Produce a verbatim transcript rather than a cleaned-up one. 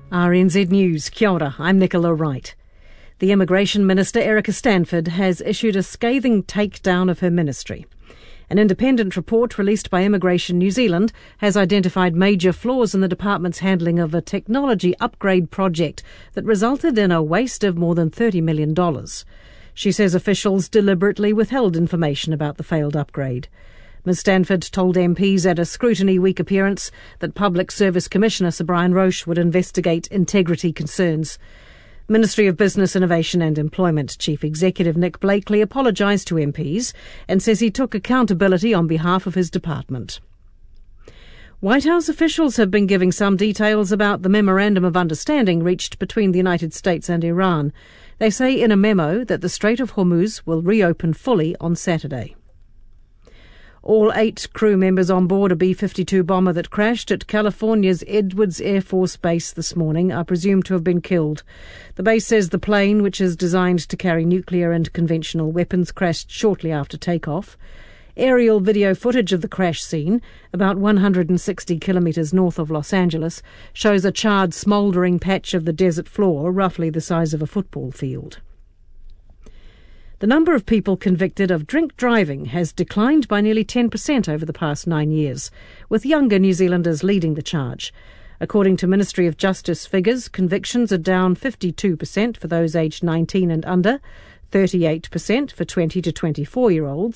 R N Z News, kia ora, I'm Nicola Wright. The Immigration Minister, Erica Stanford, has issued a scathing takedown of her ministry. An independent report released by Immigration New Zealand has identified major flaws in the department's handling of a technology upgrade project that resulted in a waste of more than thirty million dollars. She says officials deliberately withheld information about the failed upgrade. Miz Stanford told M Ps at a Scrutiny Week appearance that Public Service Commissioner Sir Brian Roche would investigate integrity concerns. Ministry of Business, Innovation and Employment Chief Executive Nick Blakely apologised to M Ps and says he took accountability on behalf of his department. White House officials have been giving some details about the Memorandum of Understanding reached between the United States and Iran. They say in a memo that the Strait of Hormuz will reopen fully on Saturday. All eight crew members on board a B fifty-two bomber that crashed at California's Edwards Air Force Base this morning are presumed to have been killed. The base says the plane, which is designed to carry nuclear and conventional weapons, crashed shortly after takeoff. Aerial video footage of the crash scene, about one hundred sixty kilometres north of Los Angeles, shows a charred, smouldering patch of the desert floor, roughly the size of a football field. The number of people convicted of drink driving has declined by nearly ten percent over the past nine years, with younger New Zealanders leading the charge. According to Ministry of Justice figures, convictions are down fifty-two percent for those aged nineteen and under, thirty-eight percent for twenty to twenty-four-year-olds,